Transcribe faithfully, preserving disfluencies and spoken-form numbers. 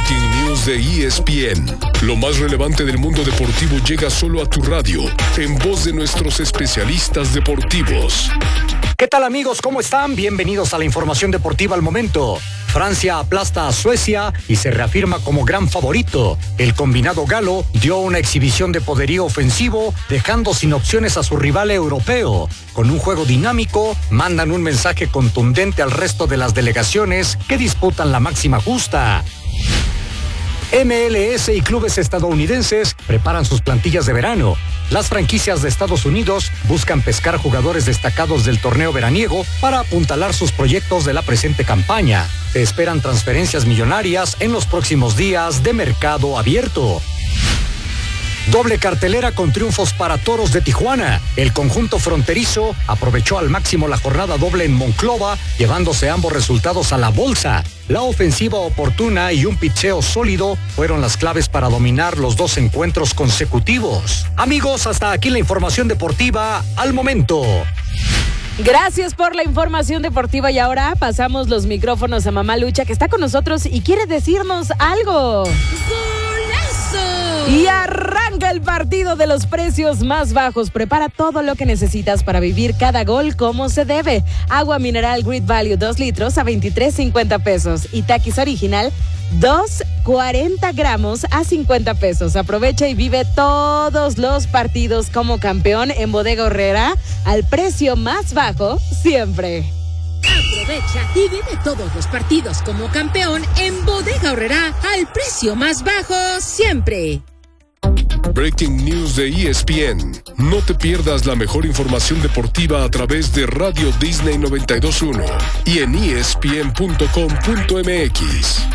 Breaking News de E S P N. Lo más relevante del mundo deportivo llega solo a tu radio, en voz de nuestros especialistas deportivos. ¿Qué tal, amigos? ¿Cómo están? Bienvenidos a la información deportiva al momento. Francia aplasta a Suecia y se reafirma como gran favorito. El combinado galo dio una exhibición de poderío ofensivo, dejando sin opciones a su rival europeo. Con un juego dinámico, mandan un mensaje contundente al resto de las delegaciones que disputan la máxima justa. M L S y clubes estadounidenses preparan sus plantillas de verano. Las franquicias de Estados Unidos buscan pescar jugadores destacados del torneo veraniego para apuntalar sus proyectos de la presente campaña. Se esperan transferencias millonarias en los próximos días de mercado abierto. Doble cartelera con triunfos para Toros de Tijuana. El conjunto fronterizo aprovechó al máximo la jornada doble en Monclova, llevándose ambos resultados a la bolsa. La ofensiva oportuna y un pitcheo sólido fueron las claves para dominar los dos encuentros consecutivos. Amigos, hasta aquí la información deportiva al momento. Gracias por la información deportiva y ahora pasamos los micrófonos a Mamá Lucha, que está con nosotros y quiere decirnos algo. Y arranca el partido de los precios más bajos. Prepara todo lo que necesitas para vivir cada gol como se debe. Agua mineral Great Value dos litros a veintitrés cincuenta pesos. Y Takis original dos cuarenta gramos a cincuenta pesos. Aprovecha y vive todos los partidos como campeón en Bodega Aurrerá al precio más bajo siempre. Aprovecha y vive todos los partidos como campeón en Bodega Aurrerá al precio más bajo siempre. Breaking News de E S P N. No te pierdas la mejor información deportiva a través de Radio Disney noventa y dos punto uno y en E S P N punto com punto M X.